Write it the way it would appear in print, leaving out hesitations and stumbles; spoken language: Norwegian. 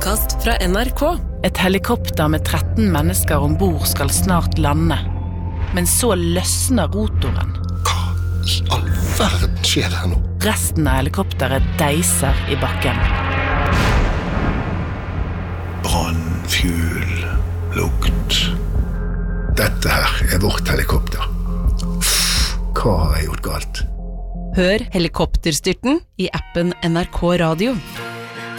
podcast fra NRK. Et helikopter med 13 mennesker ombord skal snart lande. Men så løsner rotoren. Hva i all verden skjer her nå? Resten av helikopteret deiser i bakken. Brann, fuel, lukt. Dette her vårt helikopter. Hva har jeg gjort galt? Hør helikopterstyrten i appen NRK Radio.